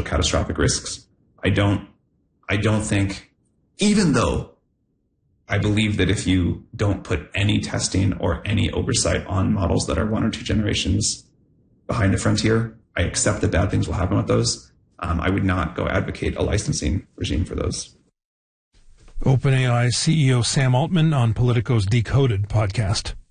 catastrophic risks. I don't think, even though I believe that if you don't put any testing or any oversight on models that are 1 or 2 generations behind the frontier, I accept that bad things will happen with those. I would not go advocate a licensing regime for those. OpenAI CEO Sam Altman on Politico's Decoded podcast.